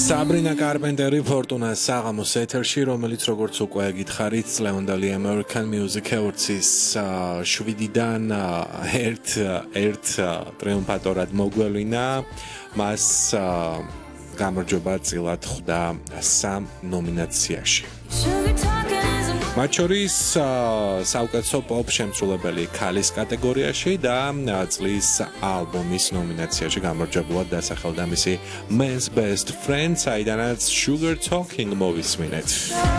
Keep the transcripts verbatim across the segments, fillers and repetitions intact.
Sabrina Carpenteri Fortuna საღამოს ეთერში, რომელიც როგორც უკვე გითხარით, წლევანდელი American Music Awards-ის შვიდიდან ერთ ერთ ტრიუმფატორად მოგვევლინა, მას გამარჯვება წილად ხვდა სამ ნომინაციაში. მათ შორის საუკეთესო პოპ შემსრულებელი ქალის კატეგორიაში და წლის ალბომის ნომინაციაში გამარჯვებულად დასახელდა მისი Men's Best Friend, საიდანაც Sugar Talking მოვისმინეთ.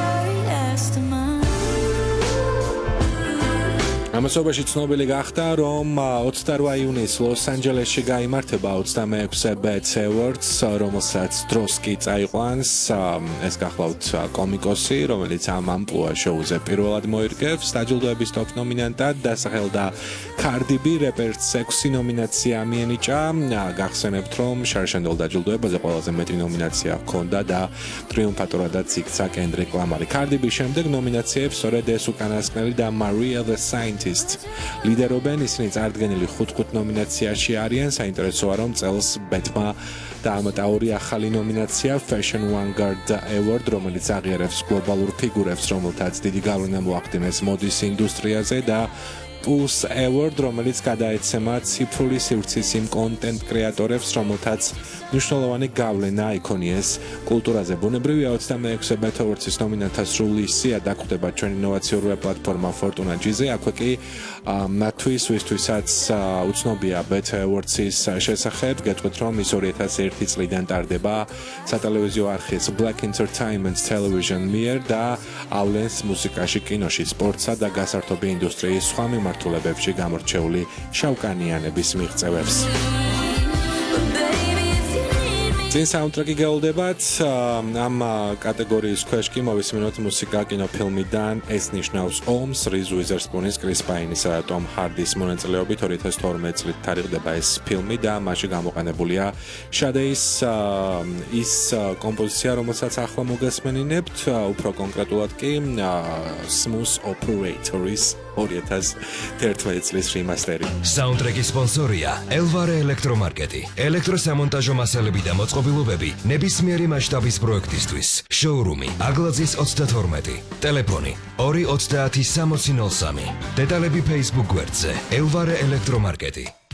ამასობაში ცნობილი გახდა, რომ ოცდაოთხ ივნისს ლოს-ანჯელესში გაიმართება ოცდამეექვსე BET Awards, რომელსაც დროს კი წაიყვანს ეს გახლავთ კომიკოსი, რომელიც ამ ამპლუა შოუზე პირველად მოირგებს. დაჯილდოების ტოპ ნომინანტად დასახელდა Cardi B, რეპერს ექვსი ნომინაცია მიენიჭა. გახსენებთ, რომ შარშანდელ დაჯილდოებაზე ყველაზე მეტი ნომინაცია ჰქონდა და ტრიუმფატორადაც იქცა Kendrick Lamar. Cardi B შემდეგ ნომინაციებს სწორედ ეს უკანასკნელი და Maria the Scientist ლიდერობენ, ისინი წარდგენილი ხუთ-ხუთ ნომინაციაში არიან. საინტერესოა, რომ წელს ბეთმა დაამატა ორი ახალი ნომინაცია, Fashion Vanguard Award, რომელიც აღიარებს გლობალურ ფიგურებს, რომელთაც დიდი გავლენა მოახდინეს მოდის ინდუსტრიაზე და Pulse Award, რომელიც გადაეცემა ციფრული სივრცის იმ კონტენტ კრეატორებს, რომელთაც მნიშვნელოვანი გავლენა იქონიეს კულტურაზე. ბუნებრივია ოცდამეექვსე BET Awards-ის ნომინანტთა სრული სია დაგხვდება ჩვენი ინოვაციურია პლატფორმა Fortuna G-ზე. აქვე კი მათთვის, ვისთვისაც უცნობია BET Awards-ის შესახებ, გეტყვით, რომ ის ორი ათას ერთი წლიდან ტარდება სატელევიზიო არხის Black Entertainment Television მიერ და ავლენს მუსიკაში, კინოში, სპორტსა და გასართობი ინდუსტრიის სხვა მიმართულებებში გამორჩეული შავკანიანების მიღწევებს. წინ საუნდტრეკი გეულდებათ, ამ კატეგორიის ქვეშ კი მოვისმინოთ მუსიკა კინოფილმიდან ეს ნიშნავს ომს, Reese Witherspoon-ის, Chris Pine-ისა და Tom Hardy-ის მონაწილეობით ორი ათას თორმეტ წლით თარიღდება ეს ფილმი და მასში გამოყენებულია Sade-ის ის კომპოზიცია, რომელსაც ახლა მოგესმენინებთ, უფრო კონკრეტულად კი Smooth Operator-ის ორი ათას თერთმეტ წლის რიმასტერი. საუნდტრეკის სპონსორია Elvare ელექტრომარკეტი. ელექტროსამონტაჟო მასალები და მოწყობილობები ნებისმიერი მასშტაბის პროექტისთვის. შოურუმი აგლაძის ოცდათორმეტი. ტელეფონი ორი ოცდაათი სამოცი ნოლ სამი. დეტალები Facebook გვერდზე Elvare ელექტრომარკეტი.